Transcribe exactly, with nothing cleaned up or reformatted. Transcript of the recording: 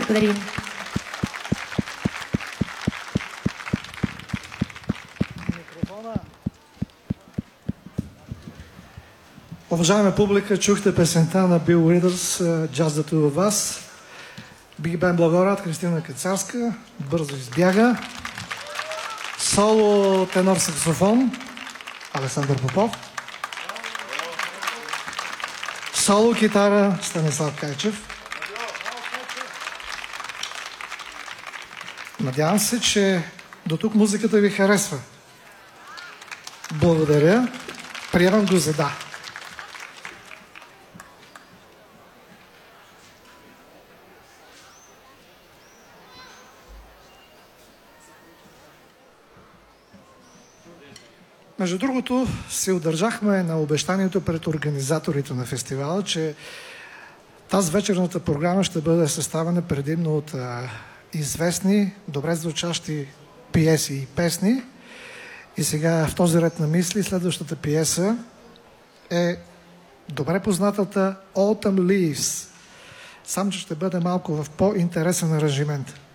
Благодарим. Уважаема публика, чухте песента на Bill Withers, Just the Two of Us. Биг Бен Благород, Кристина Кацарска, бързо избяга. Соло тенор саксофон, Александър Попов. Соло китара, Станислав Кайчев. Надявам се, че до тук музиката ви харесва. Благодаря. Приемам го за да. Между другото, се удържахме на обещанието пред организаторите на фестивала, че тази вечерната програма ще бъде съставена предимно от а, известни, добре звучащи пиеси и песни. И сега в този ред на мисли следващата пиеса е добре познатата Autumn Leaves. Сам, че ще бъде малко в по-интересен аранжимент.